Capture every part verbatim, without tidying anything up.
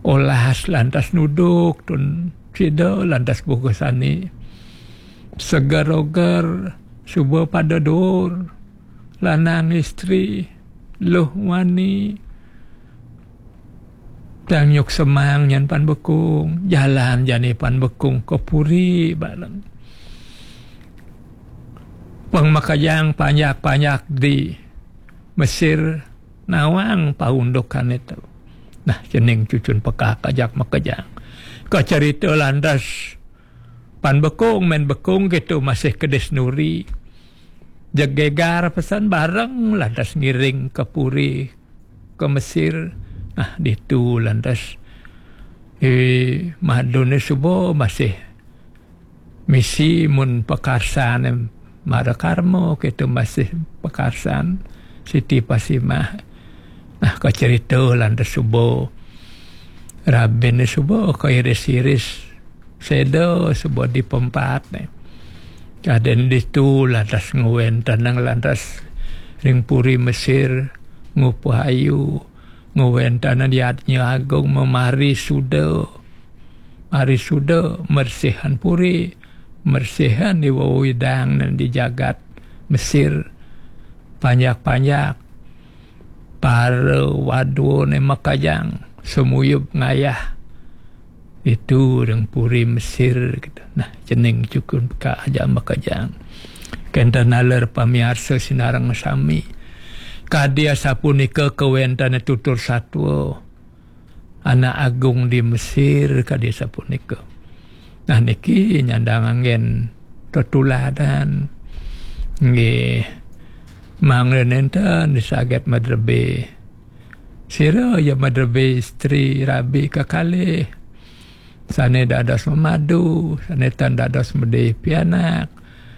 olas lantas nuduk tun sida lantas bukasani segar-ogar subuh pada dur lanang istri luh wani tanyuk semang nyan pan bekung jalan jani pan bekung ke puri bareng pengmakajang panyak-panyak di Mesir nawang paundukan itu. Nah, jening cucun pekak ajak makajang. Kau cerita landas pan bekung men bekung gitu masih kedes nuri. Jagegar pesan bareng landas ngiring ke puri ke Mesir. Nah, ditu landas eh madone subuh masih misi mun pekarsan mara karmo gitu masih pekarsan Siti Pasimah. Nah, kau cerita landas subuh rabin subuh kau iris-iris sedo subuh di pempat nih. Kaden ditu landas nguen tanang landas ring puri Mesir ngupuh ayu nguen tanang diatnya agung memari suda mari suda mersihan puri mersihan di wawidang dan di jagat Mesir panjak-panjak para wadu ne makajang semuyup ngayah itu ring puri Mesir gitu. Nah, jening cukun ka aja makajang kenta naler pamiarsa sinarang sami kadia sapunika kewentana tutur satwa anak agung di Mesir kadia sapunika. Nah, niki nyandang angin tetuladan nggih mangnenten disaget madrebe sira ya madrebe istri rabi kakale sane dados memadu sane tan dados mede pianak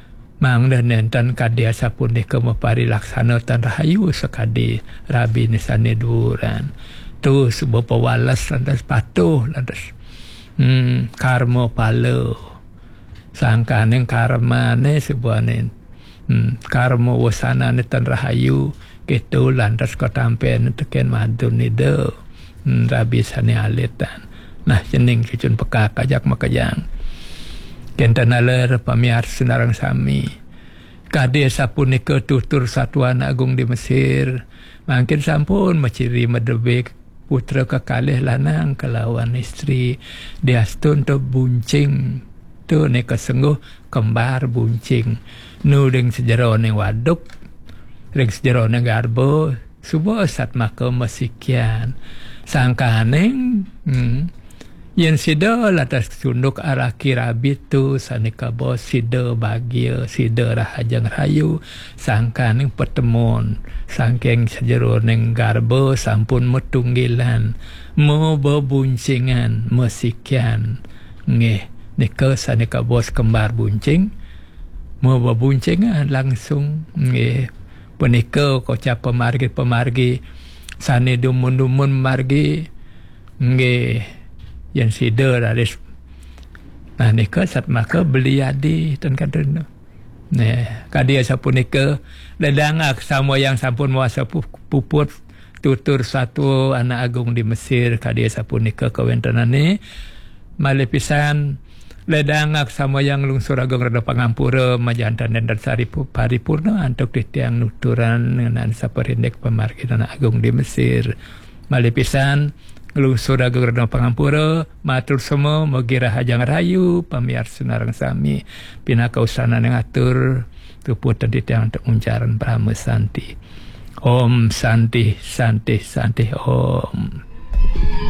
mangnenten kadia sapunika mapari laksana tan rahayu sakadi rabi ni sane duran tu sebuah pewalas lantas patuh lantas hmm, karma pala sangkaning karma ne sebuah ne hmm, karma wasana ni tan rahayu gitu lantas ko tampen teken madun ni de hmm, rabi sane aletan. Nah, jening cucun pekak ajak makajang kenta naler pamiar senarang sami kade sapunika tutur satuan agung di Mesir mungkin sampun maciri madebek putra kekalih lanang kelawan istri diastun tu buncing tu neka sengguh kembar buncing nu ring sejero ning waduk ring sejero ning garbo subuh sat maka masikian sangkaning hmm, yen sida latas tunduk araki rabi tu sanika bos sida bahagia sida rahajang rayu sangkaning pertemuan sangkeng sejero ning garbo sampun metunggilan mo bebuncingan mesikian nggih nika sanika bos kembar buncing mo bebuncingan langsung nggih punika kocap pemargi-pemargi sane dumun-dumun margi nggih yang sider aris nah nika sat maka beli adi tan kadun nah kadia sapunika ledangak sama yang sampun muasa puput tutur satu anak agung di Mesir kadia sapunika kawentanane malepisan ledangak sama yang lungsur agung rada pangampura majantan dan sari paripurna antuk ditiang nuturan dengan saperindek pemargi anak agung di Mesir malepisan Lungsur agung rada pangampura matur semua mugi rahajang rayu pamiar senarang sami pinaka usana ngatur tuputan ditiang untuk uncaran Brahma Santi. Om Santi Santi Santi Om.